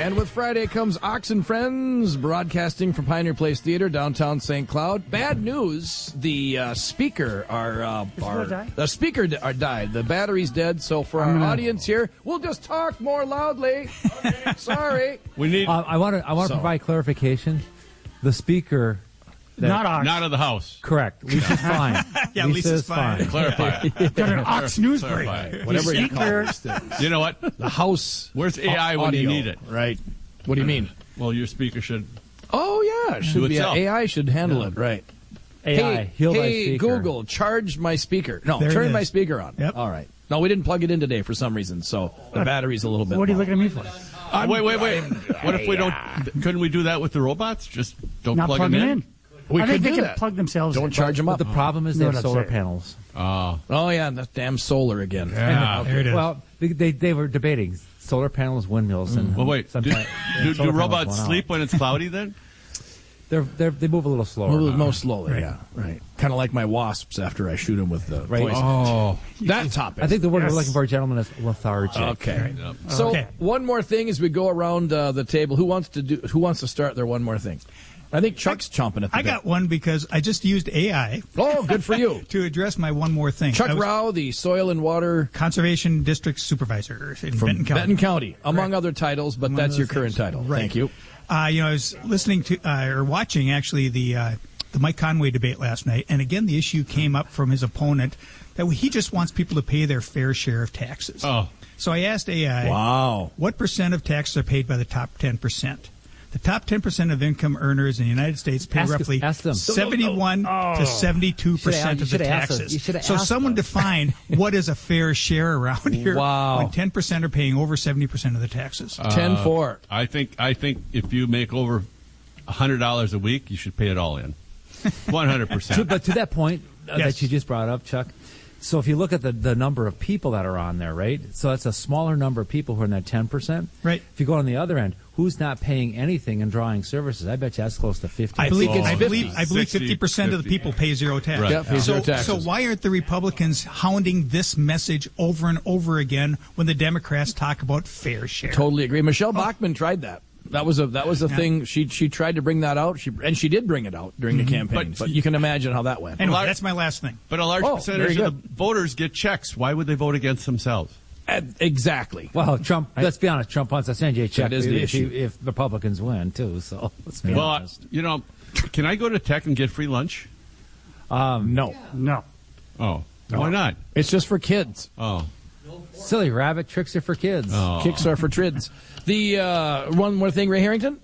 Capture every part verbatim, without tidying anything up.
And with Friday comes Ox and Friends, broadcasting from Pioneer Place Theater, downtown Saint Cloud. Bad news, the uh, speaker, our, uh, our the speaker d- are died. The battery's dead, so for our gonna... audience here, we'll just talk more loudly. Okay, sorry. We need. Uh, I want to I want to so. provide clarification. The speaker... That, not Ox. Not of the house. Correct. Lisa's fine. yeah, Lisa Lisa's is fine. fine. Clarify. Got an Ox news break. Whatever you call it. You know what? The house. Where's A I when you need it? Right. What do you mean? Well, your speaker should. Oh, yeah. Should Do be itself. A I should handle Yeah. it. Right. A I. Hey, Heal thy hey speaker. Google, charge my speaker. No, There it turn is. my speaker on. Yep. All right. No, we didn't plug it in today for some reason, so the battery's a little bit What are you low. looking at me for? Uh, wait, wait, wait. What if we don't? Couldn't we do that with the robots? Just don't Not plug plug them them in. in. We I could think they do can that. plug themselves Don't in. charge them But up. the problem is No, they have that's solar it. panels. Oh, Oh, yeah, that damn solar again. Yeah, there it is. Well, they, they they were debating solar panels, windmills, and well, wait. Do, sometimes- do, solar do panels robots went out. sleep when it's cloudy? Then They're, they're they move a little slower. A little more slowly, yeah. Right. Kind of like my wasps after I shoot them with the Right. poison. oh, That topic. I think the word Yes. we're looking for, gentlemen, is lethargic. Okay. So Okay. one more thing as we go around uh, the table. Who wants to do? Who wants to start their one more thing? I think Chuck's chomping at the I bit. got one because I just used A I Oh, good for you. to address my one more thing. Chuck I was Rao, the Soil and Water Conservation District Supervisor in from Benton County. Benton County, among other titles, but Among that's other your current things. title. Right. Thank you. Uh, you know, I was listening to uh, or watching actually the uh, the Mike Conway debate last night, and again the issue came up from his opponent that he just wants people to pay their fair share of taxes. oh, So I asked A I, Wow. what percent of taxes are paid by the top ten percent? The top ten percent of income earners in the United States pay Ask- roughly ask them. seventy-one to seventy-two You percent should of the have asked us. You taxes. should have So asked someone us. define what is a fair share around here Wow. when ten percent are paying over seventy percent of the taxes. Ten four. I think I think if you make over a hundred dollars a week, you should pay it all in. One hundred To- percent. but to that point uh, Yes. that you just brought up, Chuck, so if you look at the, the number of people that are on there, right? So that's a smaller number of people who are in that ten percent. Right. If you go on the other end, who's not paying anything and drawing services? I bet you that's close to fifty. I believe, think it's I believe, fifty. I believe sixty, fifty percent of the fifty. people pay zero tax. Right. Yeah, pay So, zero taxes. so why aren't the Republicans hounding this message over and over again when the Democrats talk about fair share? Totally agree. Michelle Bachmann tried that. That was a that was a Yeah. thing. She she tried to bring that out. She and she did bring it out during the campaign. But, But- you can imagine how that went. Anyway, Large- that's my last thing. But a large Oh, percentage very of the voters get checks. Why would they vote against themselves? Uh, exactly. Well, Trump. Let's be honest. Trump wants to send you a check That is the if, issue. if Republicans win too. So let's be Well, honest. you know, can I go to Tech and get free lunch? Um, No, No. Oh, why not? it's just for kids. Oh, silly rabbit tricks are for kids. oh. Kicks are for trids. The uh, one more thing, Ray Harrington.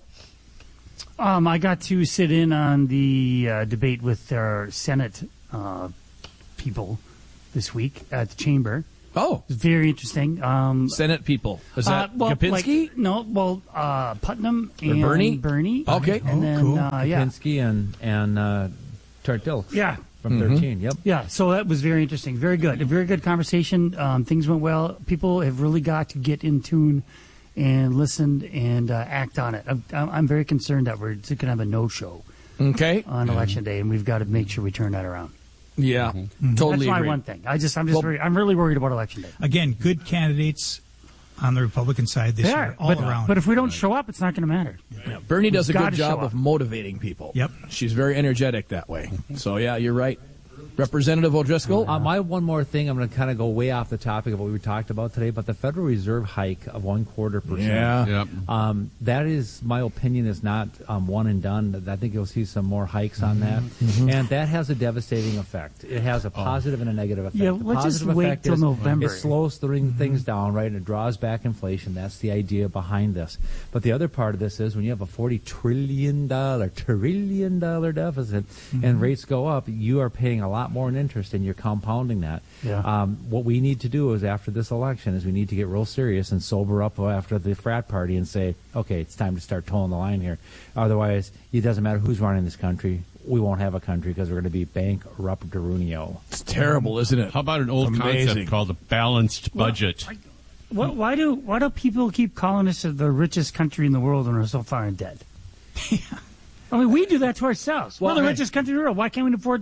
Um, I got to sit in on the uh, debate with our Senate uh, people this week at the chamber. Oh, It was very interesting. Um, Senate people. Is that uh, well, Kapinski? like- no, well, uh, Putnam Or and Bernie? Bernie. Okay. And Oh, then, cool. uh, yeah. Pinsky and and uh, Tartil Yeah. from thirteen. Yep. Yeah, so that was very interesting. Very good. A very good conversation. Um, things went well. People have really got to get in tune and listen and uh, act on it. I'm, I'm very concerned that we're going to have a no-show Okay. on election day, and we've got to make sure we turn that around. Yeah, Mm-hmm. totally That's my agree. one thing. I just, I'm just Well- very, I'm really worried about election day. Again, good candidates on the Republican side this They year, are, all but, around. but if we don't show up, it's not going to matter. Yeah, Bernie does a We've good gotta job show of up. motivating people. Yep. She's very energetic that way. So, yeah, you're right. Representative O'Driscoll? Uh, my one more thing, I'm going to kind of go way off the topic of what we talked about today, but the Federal Reserve hike of one quarter percent. Yeah. Yep. Um, that is, my opinion, is not um, one and done. I think you'll see some more hikes on that, and that has a devastating effect. It has a positive and a negative effect. Yeah, the let's just positive wait effect till is November. It slows th- things down, right, and it draws back inflation. That's the idea behind this. But the other part of this is when you have a forty trillion dollars, trillion dollar deficit, and rates go up, you are paying a lot more in interest, and you're compounding that. Yeah. Um, what we need to do is after this election is we need to get real serious and sober up after the frat party and say, okay, it's time to start towing the line here. Otherwise, it doesn't matter who's running this country. We won't have a country because we're going to be bankrupt-derunio. It's terrible, isn't it? How about an old Amazing. concept called a balanced budget? Why, why do why do people keep calling us the richest country in the world when we're so far in debt? I mean, we do that to ourselves. Well, we're the hey. richest country in the world. Why can't we afford to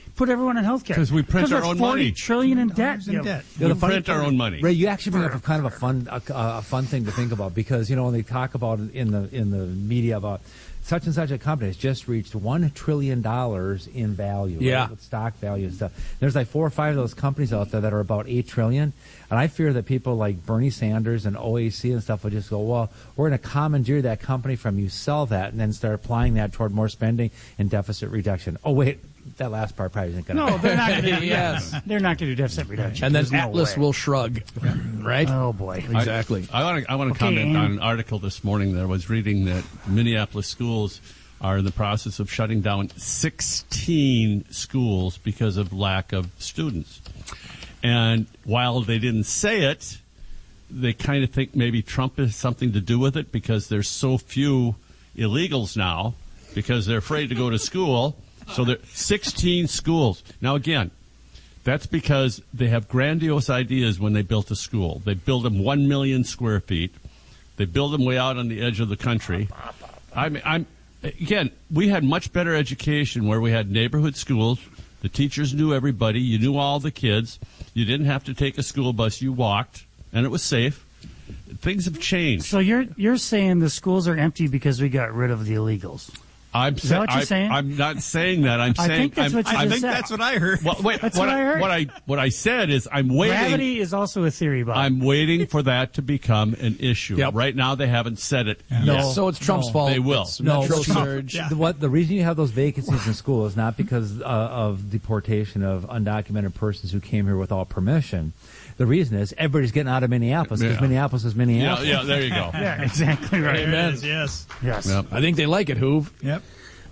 put everyone in health care? 'Cause we print our we're own forty money. trillion in debt. in Yeah. debt. You know, We the funny print our part- own money. Ray, you actually bring up a kind of a fun, a, a fun thing to think about because you know when they talk about it in the in the media about such and such a company has just reached one trillion dollars in value, right, Yeah. with stock value and stuff. There's like four or five of those companies out there that are about eight trillion, and I fear that people like Bernie Sanders and O A C and stuff will just go, well, we're going to commandeer that company from you, sell that, and then start applying that toward more spending and deficit reduction. Oh wait. That last part probably isn't going to No, they're not going to do Yes. They're not going to do deficit reduction. And then There's no Atlas way. will shrug, right? Oh boy. Exactly. I want to I want to Okay, comment and- on an article this morning that I was reading that Minneapolis schools are in the process of shutting down sixteen schools because of lack of students. And while they didn't say it, they kind of think maybe Trump has something to do with it because there's so few illegals now because they're afraid to go to school. So there sixteen schools. Now again, that's because they have grandiose ideas when they built a school. They build them one million square feet. They build them way out on the edge of the country. I mean, I'm again, we had much better education where we had neighborhood schools. The teachers knew everybody. You knew all the kids. You didn't have to take a school bus. You walked, and it was safe. Things have changed. So you're you're saying the schools are empty because we got rid of the illegals? I'm Is that what you're I, saying? I'm not saying that. I'm I saying think that's I'm, what you I just think said. that's what I heard. Well, wait, That's what, what I heard. What I what I said is I'm waiting. Gravity is also a theory, Bob. I'm waiting for that to become an issue. Yep. Right now, they haven't said it. No. yet. So it's Trump's No. fault. They will. It's No, Metro it's Trump. surge. Yeah. The, what the reason you have those vacancies in school is not because uh, of deportation of undocumented persons who came here without permission. The reason is everybody's getting out of Minneapolis because Yeah. Minneapolis is Yeah, Minneapolis. yeah, there you go. yeah, exactly right. Amen. Yes. Yes. Yep. I think they like it, Hoove. Yep.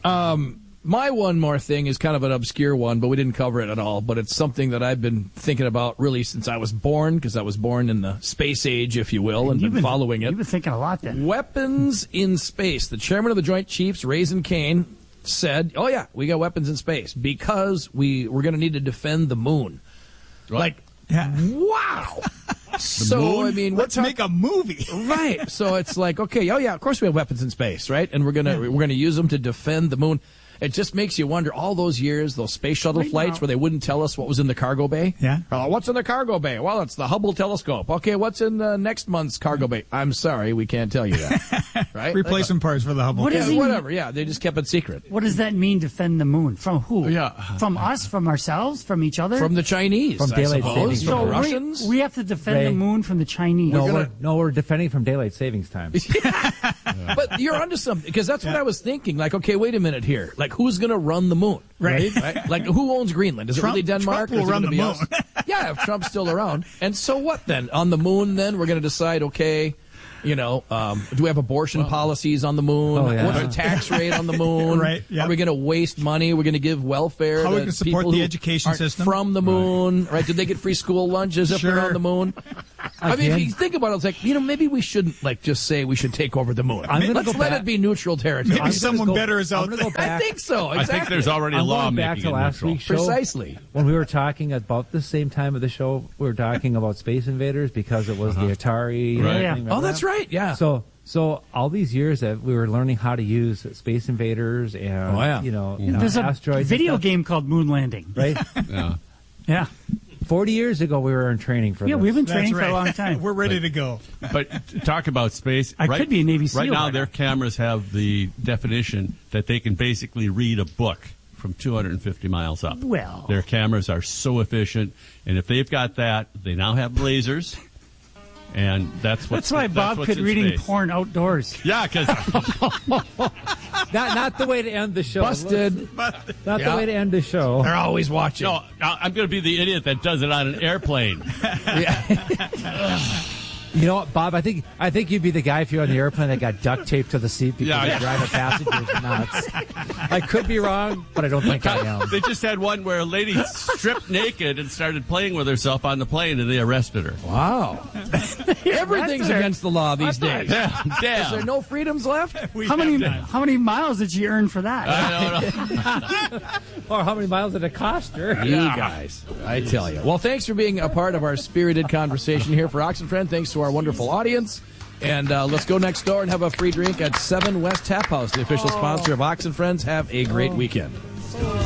My one more thing is kind of an obscure one, but we didn't cover it at all. But it's something that I've been thinking about really since I was born, because I was born in the space age, if you will, and You've been following it. You've been thinking a lot then. Weapons in space. The chairman of the Joint Chiefs, Raisin Kane, said, "Oh yeah, we got weapons in space because we we're going to need to defend the moon." Right. Like, Yeah. wow. so moon? I mean, we're Let's talk- make a movie. right. So it's like, okay, oh yeah, of course we have weapons in space, right? And we're gonna we're gonna use them to defend the moon. It just makes you wonder, all those years, those space shuttle Right flights now. where they wouldn't tell us what was in the cargo bay. Yeah. Uh, what's in the cargo bay? Well, it's the Hubble telescope. Okay, what's in the next month's cargo bay? I'm sorry, we can't tell you that. Right? Replacement parts for the Hubble. What Yeah, is he- whatever. Yeah, they just kept it secret. What does that mean, defend the moon? From who? Yeah. From us? From ourselves? From each other? From the Chinese, From I daylight suppose. savings From so the we- Russians. We, have to defend Ray. the moon from the Chinese. No, We're we're, gonna- no, we're defending from daylight savings time. But you're onto something, because that's what I was thinking. Like, okay, wait a minute here. Like, who's going to run the moon? Right. Right? Like, who owns Greenland? Is Trump- it really Denmark? Trump will or is it run gonna the be moon. us? Yeah, if Trump's still around. And so what then? On the moon, then, we're going to decide, okay, you know, um, do we have abortion policies on the moon? Oh, yeah. What's the tax rate on the moon? Right, yep. Are we going to waste money? We're going to give welfare How are we to gonna support people the who education aren't system? from the moon? Right? Did they get free school lunches if they're Sure. on the moon? I mean, if Again? you think about it, it's like, you know, maybe we shouldn't like just say we should take over the moon. I'm gonna Let's go let back- it be neutral territory. Maybe someone go- better is I'm out gonna there. go back. I think so. Exactly. I think there's already a I'm law going back making to it last neutral. week's show. Precisely. When we were talking about the same time of the show, we were talking about Space Invaders because it was the Atari. Right. Yeah. thing, Oh, remember that's that? right. Yeah. So, so all these years that we were learning how to use Space Invaders and Oh, yeah. you know, you know There's a asteroids, and video stuff, game called Moon Landing. right? Yeah. Yeah. Forty years ago, we were in training for Yeah, this. we've been That's training right. for a long time. We're ready to go. But talk about space. I right, could be a Navy SEAL Right now, by their now. cameras have the definition that they can basically read a book from two hundred fifty miles up. Well. Their cameras are so efficient, and if they've got that, they now have lasers, and that's what. That's why Bob what's quit in reading space. porn outdoors. Yeah, because not not the way to end the show. Busted. Not Yeah. the way to end the show. They're always watching. no, I'm going to be the idiot that does it on an airplane. You know what, Bob? I think I think you'd be the guy if you're on the airplane that got duct taped to the seat because Yeah, you yeah. drive the passengers nuts. I could be wrong, but I don't think I am. They just had one where a lady stripped naked and started playing with herself on the plane, and they arrested her. Wow. Everything's That's against the law these days. Yeah, Is there damn. no freedoms left? We How many have none. how many miles did she earn for that? I don't know. Or how many miles did it cost her? You guys, I tell you. Well, thanks for being a part of our spirited conversation here for Oxenfriend. Thanks to our wonderful audience. And uh, let's go next door and have a free drink at seven West Tap House, the official sponsor of Oxenfriends. Have a great weekend.